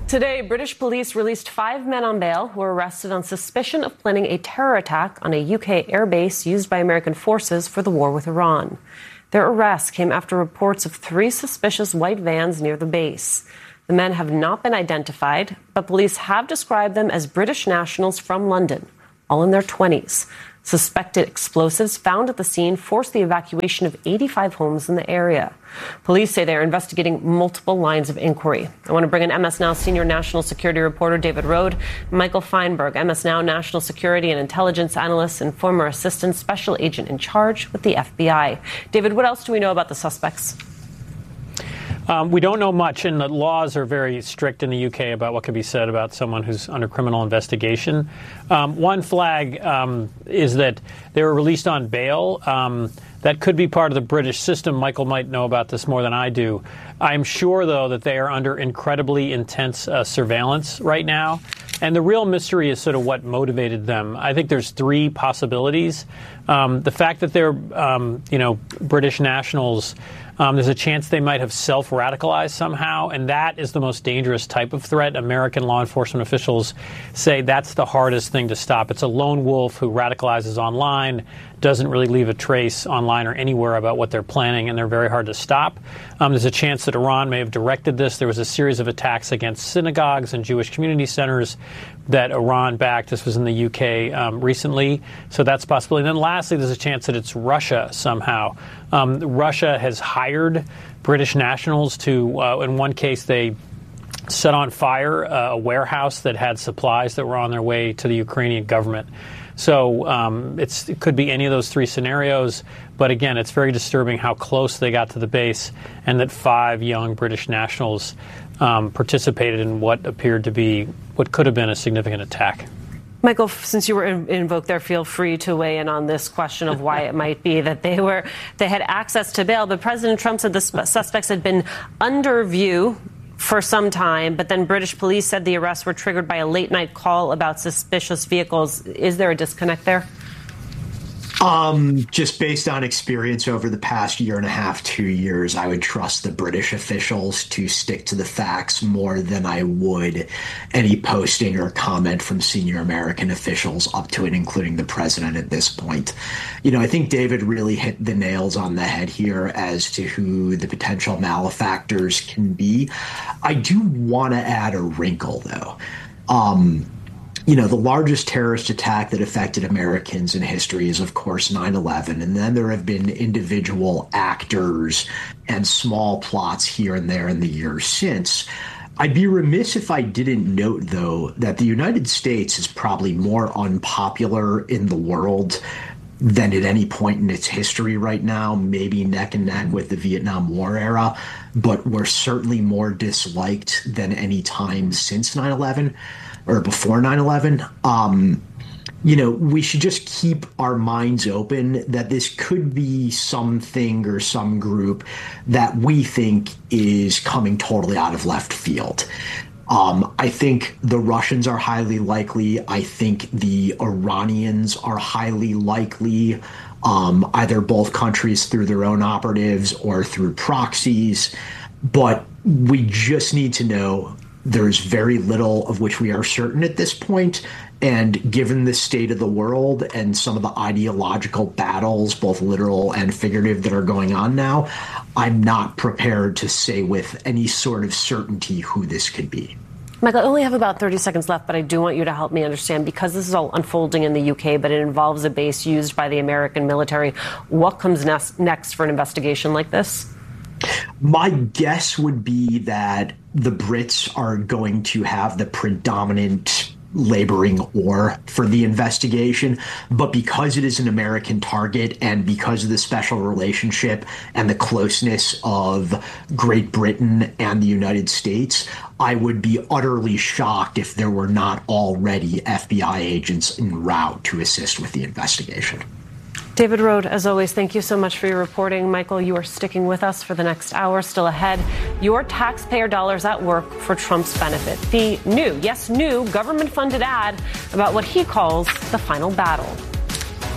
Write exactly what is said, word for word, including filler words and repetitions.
Today, British police released five men on bail who were arrested on suspicion of planning a terror attack on a U K airbase used by American forces for the war with Iran. Their arrest came after reports of three suspicious white vans near the base. The men have not been identified, but police have described them as British nationals from London, all in their twenties. Suspected explosives found at the scene forced the evacuation of eighty-five homes in the area. Police say they are investigating multiple lines of inquiry. I want to bring in M S Now senior national security reporter David Rohde, Michael Feinberg, M S Now national security and intelligence analyst and former assistant special agent in charge with the F B I. David, what else do we know about the suspects? Um, we don't know much, and the laws are very strict in the U K about what can be said about someone who's under criminal investigation. Um, one flag um, is that they were released on bail. Um, that could be part of the British system. Michael might know about this more than I do. I'm sure, though, that they are under incredibly intense uh, surveillance right now. And the real mystery is sort of what motivated them. I think there's three possibilities. Um, the fact that they're, um, you know, British nationals, um, there's a chance they might have self-radicalized somehow, and that is the most dangerous type of threat. American law enforcement officials say that's the hardest thing to stop. It's a lone wolf who radicalizes online, doesn't really leave a trace online or anywhere about what they're planning, and they're very hard to stop. Um, there's a chance that Iran may have directed this. There was a series of attacks against synagogues and Jewish community centers that Iran backed. This was in the U K um, recently, so that's possible. And then lastly, there's a chance that it's Russia somehow. Um, Russia has hired British nationals to, uh, in one case, they set on fire uh, a warehouse that had supplies that were on their way to the Ukrainian government. So um, it's, it could be any of those three scenarios. But again, it's very disturbing how close they got to the base and that five young British nationals um, participated in what appeared to be what could have been a significant attack. Michael, since you were in, invoked there, feel free to weigh in on this question of why it might be that they were they had access to bail. But President Trump said the suspects had been under view for some time, but then British police said the arrests were triggered by a late-night call about suspicious vehicles. Is there a disconnect there? Um, just based on experience over the past year and a half, two years, I would trust the British officials to stick to the facts more than I would any posting or comment from senior American officials up to and including the president at this point. You know, I think David really hit the nails on the head here as to who the potential malefactors can be. I do want to add a wrinkle, though. Um, You know, the largest terrorist attack that affected Americans in history is, of course, nine eleven. And then there have been individual actors and small plots here and there in the years since. I'd be remiss if I didn't note, though, that the United States is probably more unpopular in the world than at any point in its history right now, maybe neck and neck with the Vietnam War era, but we're certainly more disliked than any time since nine eleven. Or before nine eleven, um, you know, we should just keep our minds open that this could be something or some group that we think is coming totally out of left field. Um, I think the Russians are highly likely. I think the Iranians are highly likely, um, either both countries through their own operatives or through proxies. But we just need to know there's very little of which we are certain at this point. And given the state of the world and some of the ideological battles, both literal and figurative, that are going on now, I'm not prepared to say with any sort of certainty who this could be. Michael, I only have about thirty seconds left, but I do want you to help me understand, because this is all unfolding in the U K, but it involves a base used by the American military. What comes next, next for an investigation like this? My guess would be that the Brits are going to have the predominant laboring oar for the investigation, but because it is an American target and because of the special relationship and the closeness of Great Britain and the United States, I would be utterly shocked if there were not already F B I agents en route to assist with the investigation. David Rohde, as always, thank you so much for your reporting. Michael, you are sticking with us for the next hour. Still ahead, your taxpayer dollars at work for Trump's benefit. The new, yes, new government-funded ad about what he calls the final battle.